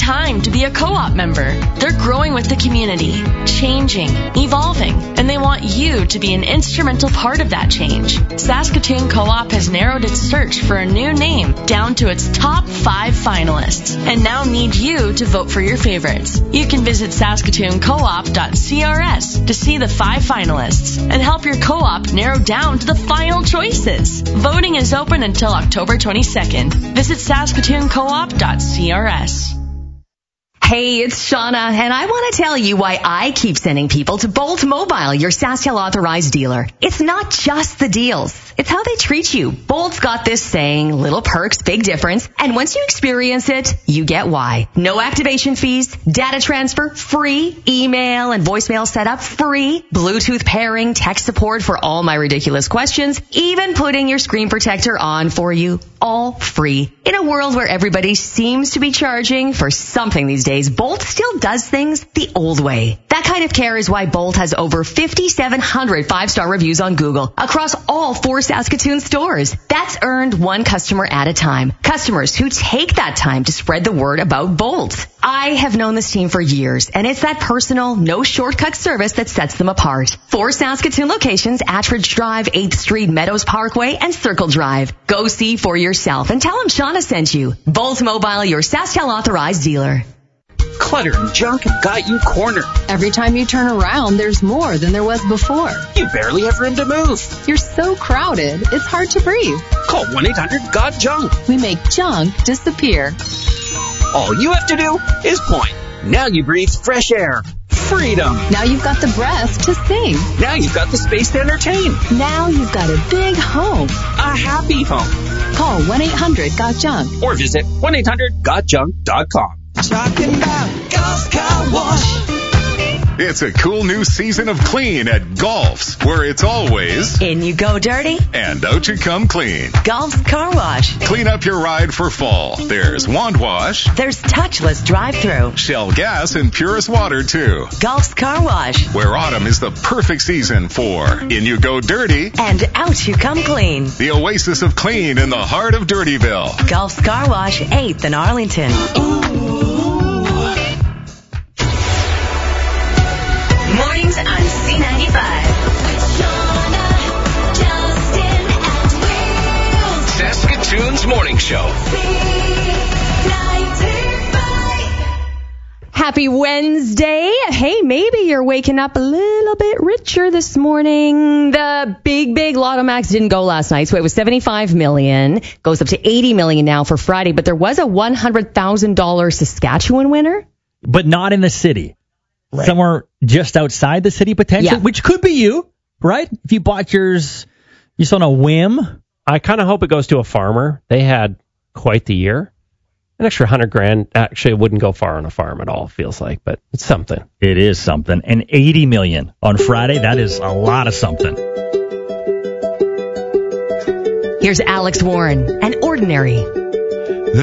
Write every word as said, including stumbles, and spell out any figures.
time to be a co-op member. They're growing with the community, changing, evolving, and they want you to be an instrumental part of that change. Saskatoon Co-op has narrowed its search for a new name down to its top five finalists, and now need you to vote for your favorites. You can visit saskatoon co op dot c r s to see the five finalists and help your co-op narrow down to the final choices. Voting is open until October twenty-second. Visit saskatoon co op dot c r s. Hey, it's Shauna, and I want to tell you why I keep sending people to Bolt Mobile, your SaskTel authorized dealer. It's not just the deals. It's how they treat you. Bolt's got this saying, little perks, big difference. And once you experience it, you get why. No activation fees, data transfer, free, email and voicemail setup, free, Bluetooth pairing, text support for all my ridiculous questions, even putting your screen protector on for you, all free. In a world where everybody seems to be charging for something these days, Bolt still does things the old way. That kind of care is why Bolt has over five thousand seven hundred five-star reviews on Google across all four Saskatoon stores. That's earned one customer at a time. Customers who take that time to spread the word about Bolt. I have known this team for years, and it's that personal, no shortcut service that sets them apart. Four Saskatoon locations, Attridge Drive, eighth Street, Meadows Parkway, and Circle Drive. Go see for yourself and tell them Shauna sent you. Bolt Mobile, your SaskTel authorized dealer. Clutter and junk have got you cornered. Every time you turn around, there's more than there was before. You barely have room to move. You're so crowded, it's hard to breathe. Call one eight hundred got junk. We make junk disappear. All you have to do is point. Now you breathe fresh air. Freedom. Now you've got the breath to sing. Now you've got the space to entertain. Now you've got a big home. A happy home. Call one eight hundred got junk. Or visit one eight hundred got junk dot com. Talking about Golf Car Wash. It's a cool new season of clean at Golf's, where it's always In you go dirty, and out you come clean. Golf's Car Wash. Clean up your ride for fall. There's Wand Wash, There's touchless drive-through. Shell Gas, and Purest Water, too. Golf's Car Wash. Where autumn is the perfect season for In You Go Dirty, And out you come clean. the oasis of clean in the heart of Dirtyville. Golf's Car Wash, eighth in Arlington. Mornings on C ninety-five. Saskatoon's Morning Show. Happy Wednesday. Hey, maybe you're waking up a little bit richer this morning. The big, big Lotto Max didn't go last night, so it was seventy-five million dollars. Goes up to eighty million dollars now for Friday, but there was a one hundred thousand dollars Saskatchewan winner. But not in the city. Right. Somewhere just outside the city, potentially, Yeah. which could be you, right? If you bought yours just on a whim. I kind of hope it goes to a farmer. They had quite the year. An extra hundred grand actually wouldn't go far on a farm at all, feels like, but it's something. It is something. And eighty million on Friday, that is a lot of something. Here's Alex Warren and Ordinary.